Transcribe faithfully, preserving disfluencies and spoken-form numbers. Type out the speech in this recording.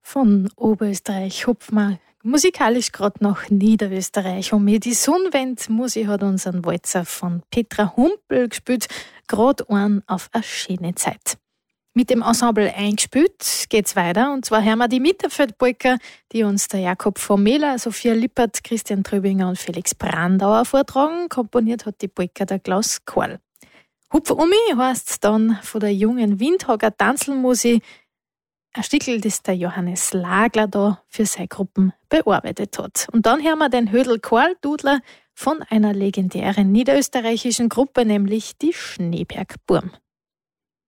Von Oberösterreich hupfen wir musikalisch gerade nach Niederösterreich. Und mir die Sonnenwend-Musik hat unseren Walzer von Petra Humpel gespielt, gerade einen auf eine schöne Zeit. Mit dem Ensemble eingespielt geht's weiter. Und zwar hören wir die Mitterfeldpolka, die uns der Jakob von Mehler, Sophia Lippert, Christian Tröbinger und Felix Brandauer vortragen. Komponiert hat die Polka der Klaus Korl. Hupf umi heisst dann von der jungen Windhager Tanzelmusik. Ein Stickel, das der Johannes Lagler da für seine Gruppen bearbeitet hat. Und dann hören wir den Hödel Karl Dudler von einer legendären niederösterreichischen Gruppe, nämlich die Schneebergburm.